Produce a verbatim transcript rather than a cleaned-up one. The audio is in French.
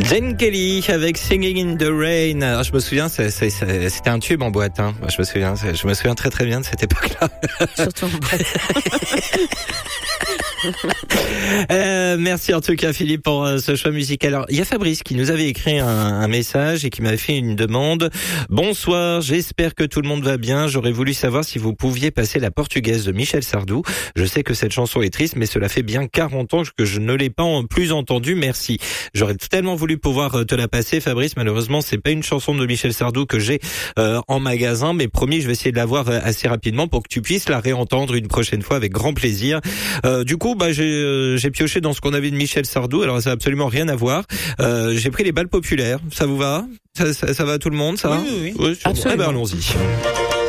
Jane Kelly avec Singing in the Rain. Alors, je me souviens, c'est, c'est, c'est, c'était un tube en boîte. Hein. Je me souviens, je me souviens très très bien de cette époque-là. Surtout en boîte. euh, merci en tout cas Philippe pour euh, ce choix musical. Alors il y a Fabrice qui nous avait écrit un, un message et qui m'avait fait une demande. Bonsoir, j'espère que tout le monde va bien. J'aurais voulu savoir si vous pouviez passer La Portugaise de Michel Sardou. Je sais que cette chanson est triste, mais cela fait bien quarante ans que je ne l'ai pas en plus entendue. Merci. J'aurais tellement voulu pouvoir te la passer, Fabrice. Malheureusement, c'est pas une chanson de Michel Sardou que j'ai euh, en magasin, mais promis, je vais essayer de l'avoir assez rapidement pour que tu puisses la réentendre une prochaine fois avec grand plaisir. Euh, du coup, bah j'ai euh, j'ai pioché dans ce qu'on avait de Michel Sardou. Alors ça n'a absolument rien à voir. Euh, j'ai pris les balles populaires. Ça vous va? Ça, ça, ça va à tout le monde, ça? Oui, oui, oui. oui Absolument. Eh ben, allons-y.